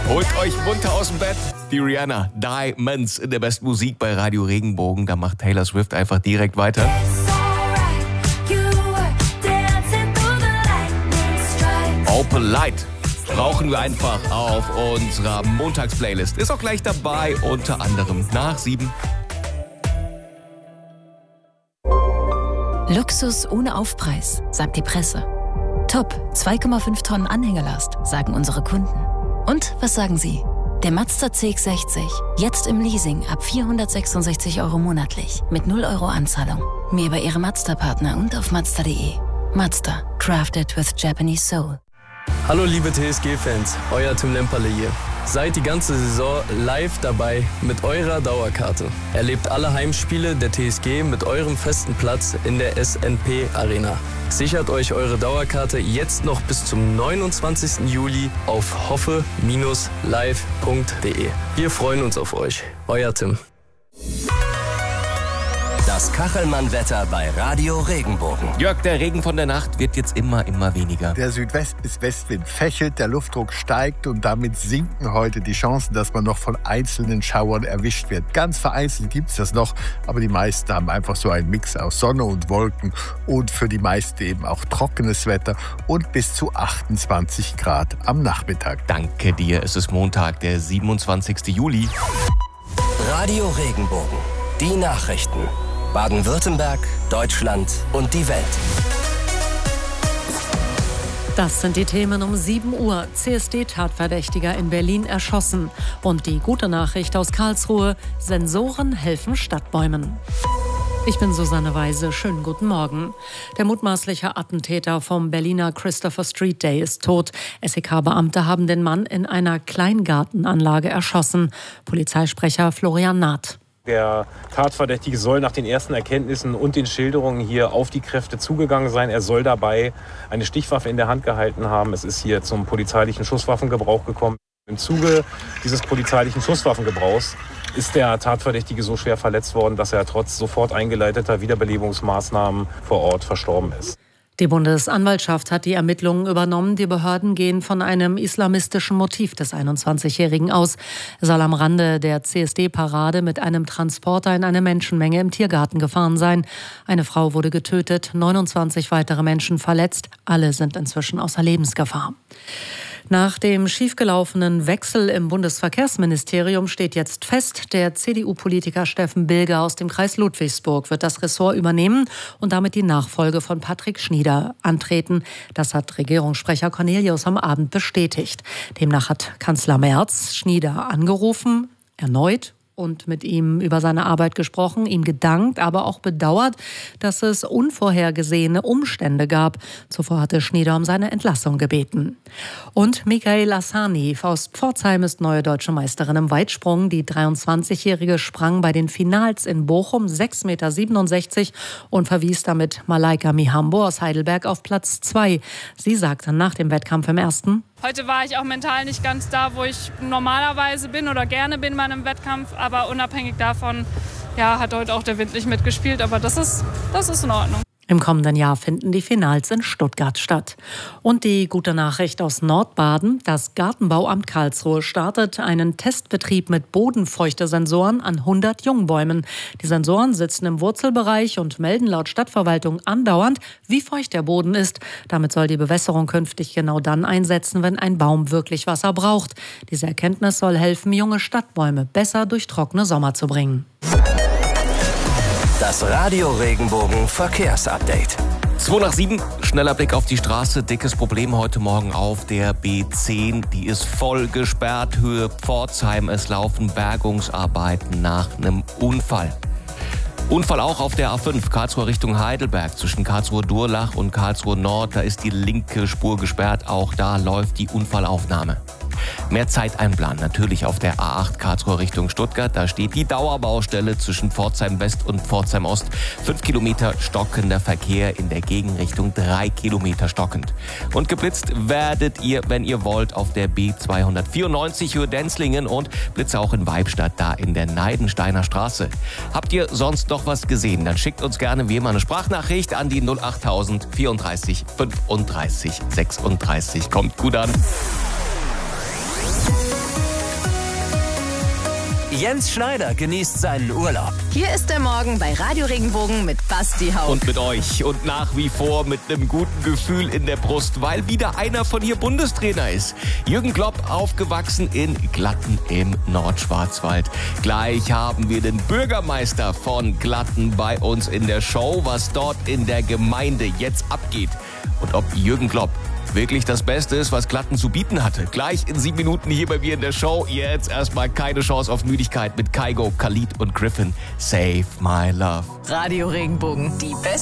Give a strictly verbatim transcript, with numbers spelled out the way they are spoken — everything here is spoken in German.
Holt euch munter aus dem Bett. Die Rihanna, Diamonds in der besten Musik bei Radio Regenbogen. Da macht Taylor Swift einfach direkt weiter. Open Light brauchen wir einfach auf unserer Montagsplaylist. Ist auch gleich dabei, unter anderem nach sieben. Luxus ohne Aufpreis, sagt die Presse. Top, zwei Komma fünf Tonnen Anhängerlast, sagen unsere Kunden. Und was sagen Sie? Der Mazda C X sechzig, jetzt im Leasing ab vierhundertsechsundsechzig Euro monatlich, mit null Euro Anzahlung. Mehr bei Ihrem Mazda-Partner und auf mazda punkt de. Mazda, crafted with Japanese soul. Hallo liebe T S G-Fans, euer Tim Lemperle hier. Seid die ganze Saison live dabei mit eurer Dauerkarte. Erlebt alle Heimspiele der T S G mit eurem festen Platz in der S N P Arena. Sichert euch eure Dauerkarte jetzt noch bis zum neunundzwanzigsten Juli auf hoffe Bindestrich live Punkt de. Wir freuen uns auf euch. Euer Tim. Das Kachelmann-Wetter bei Radio Regenbogen. Jörg, der Regen von der Nacht wird jetzt immer, immer weniger. Der Südwest- bis Westwind fächelt, der Luftdruck steigt und damit sinken heute die Chancen, dass man noch von einzelnen Schauern erwischt wird. Ganz vereinzelt gibt es das noch, aber die meisten haben einfach so einen Mix aus Sonne und Wolken und für die meisten eben auch trockenes Wetter und bis zu achtundzwanzig Grad am Nachmittag. Danke dir, es ist Montag, der siebenundzwanzigsten Juli. Radio Regenbogen, die Nachrichten. Baden-Württemberg, Deutschland und die Welt. Das sind die Themen um sieben Uhr. C S D-Tatverdächtiger in Berlin erschossen. Und die gute Nachricht aus Karlsruhe: Sensoren helfen Stadtbäumen. Ich bin Susanne Weise. Schönen guten Morgen. Der mutmaßliche Attentäter vom Berliner Christopher Street Day ist tot. S E K-Beamte haben den Mann in einer Kleingartenanlage erschossen. Polizeisprecher Florian Naht. Der Tatverdächtige soll nach den ersten Erkenntnissen und den Schilderungen hier auf die Kräfte zugegangen sein. Er soll dabei eine Stichwaffe in der Hand gehalten haben. Es ist hier zum polizeilichen Schusswaffengebrauch gekommen. Im Zuge dieses polizeilichen Schusswaffengebrauchs ist der Tatverdächtige so schwer verletzt worden, dass er trotz sofort eingeleiteter Wiederbelebungsmaßnahmen vor Ort verstorben ist. Die Bundesanwaltschaft hat die Ermittlungen übernommen. Die Behörden gehen von einem islamistischen Motiv des einundzwanzigjährigen aus. Er soll am Rande der C S D-Parade mit einem Transporter in eine Menschenmenge im Tiergarten gefahren sein. Eine Frau wurde getötet, neunundzwanzig weitere Menschen verletzt. Alle sind inzwischen außer Lebensgefahr. Nach dem schiefgelaufenen Wechsel im Bundesverkehrsministerium steht jetzt fest, der C D U-Politiker Steffen Bilger aus dem Kreis Ludwigsburg wird das Ressort übernehmen und damit die Nachfolge von Patrick Schnieder antreten. Das hat Regierungssprecher Cornelius am Abend bestätigt. Demnach hat Kanzler Merz Schnieder angerufen, erneut, und mit ihm über seine Arbeit gesprochen, ihm gedankt, aber auch bedauert, dass es unvorhergesehene Umstände gab. Zuvor hatte Schnieder um seine Entlassung gebeten. Und Michael Asani aus Pforzheim ist neue deutsche Meisterin im Weitsprung. Die dreiundzwanzigjährige sprang bei den Finals in Bochum sechs Komma siebenundsechzig Meter und verwies damit Malaika Mihambo aus Heidelberg auf Platz zwei. Sie sagte nach dem Wettkampf im ersten: Heute war ich auch mental nicht ganz da, wo ich normalerweise bin oder gerne bin bei einem Wettkampf. Aber unabhängig davon, ja, hat heute auch der Wind nicht mitgespielt. Aber das ist, das ist in Ordnung. Im kommenden Jahr finden die Finals in Stuttgart statt. Und die gute Nachricht aus Nordbaden: Das Gartenbauamt Karlsruhe startet einen Testbetrieb mit Bodenfeuchtesensoren an hundert Jungbäumen. Die Sensoren sitzen im Wurzelbereich und melden laut Stadtverwaltung andauernd, wie feucht der Boden ist. Damit soll die Bewässerung künftig genau dann einsetzen, wenn ein Baum wirklich Wasser braucht. Diese Erkenntnis soll helfen, junge Stadtbäume besser durch trockene Sommer zu bringen. Das Radio Regenbogen Verkehrsupdate. zwei nach sieben, schneller Blick auf die Straße. Dickes Problem heute Morgen auf der B zehn. Die ist voll gesperrt, Höhe Pforzheim. Es laufen Bergungsarbeiten nach einem Unfall. Unfall auch auf der A fünf, Karlsruhe Richtung Heidelberg, zwischen Karlsruhe-Durlach und Karlsruhe-Nord. Da ist die linke Spur gesperrt. Auch da läuft die Unfallaufnahme. Mehr Zeit einplanen, natürlich auf der A acht Karlsruhe Richtung Stuttgart. Da steht die Dauerbaustelle zwischen Pforzheim West und Pforzheim Ost. Fünf Kilometer stockender Verkehr, in der Gegenrichtung drei Kilometer stockend. Und geblitzt werdet ihr, wenn ihr wollt, auf der B zweihundertvierundneunzig Höhe Denzlingen und Blitze auch in Weibstadt, da in der Neidensteiner Straße. Habt ihr sonst noch was gesehen? Dann schickt uns gerne wie immer eine Sprachnachricht an die null achttausend vierunddreißig fünfunddreißig sechsunddreißig. Kommt gut an. Jens Schneider genießt seinen Urlaub. Hier ist der Morgen bei Radio Regenbogen mit Basti Haug. Und mit euch und nach wie vor mit einem guten Gefühl in der Brust, weil wieder einer von hier Bundestrainer ist. Jürgen Klopp, aufgewachsen in Glatten im Nordschwarzwald. Gleich haben wir den Bürgermeister von Glatten bei uns in der Show, was dort in der Gemeinde jetzt abgeht und ob Jürgen Klopp wirklich das Beste ist, was Glatten zu bieten hatte. Gleich in sieben Minuten hier bei mir in der Show. Jetzt erstmal keine Chance auf Müdigkeit mit Kygo, Khalid und Griffin. Save my love. Radio Regenbogen, die beste